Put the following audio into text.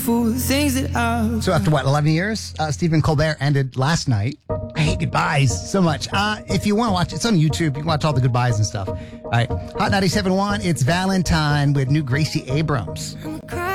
for the things that I've So after 11 years, Stephen Colbert ended last night. I hate goodbyes so much. If you want to watch, it's on YouTube. You can watch all the goodbyes and stuff. All right. Hot 97.1, it's Valentine with new Gracie Abrams.